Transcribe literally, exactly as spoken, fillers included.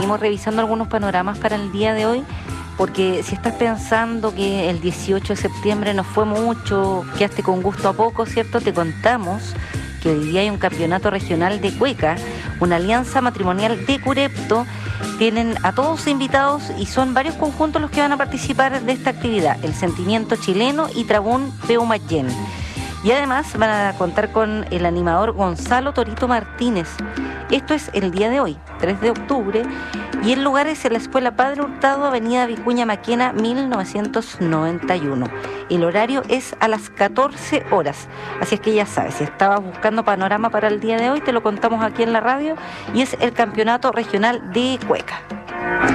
estuvimos revisando algunos panoramas para el día de hoy, porque si estás pensando que el dieciocho de septiembre no fue mucho, quedaste con gusto a poco, ¿cierto? Te contamos que hoy día hay un campeonato regional de cueca, una alianza matrimonial de Curepto. Tienen a todos invitados y son varios conjuntos los que van a participar de esta actividad: El Sentimiento Chileno y Trabún Peumayén. Y además van a contar con el animador Gonzalo Torito Martínez. Esto es el día de hoy, tres de octubre, y el lugar es en la Escuela Padre Hurtado, Avenida Vicuña Maquena, mil novecientos noventa y uno. El horario es a las catorce horas, así es que ya sabes, si estabas buscando panorama para el día de hoy, te lo contamos aquí en la radio, y es el Campeonato Regional de Cueca.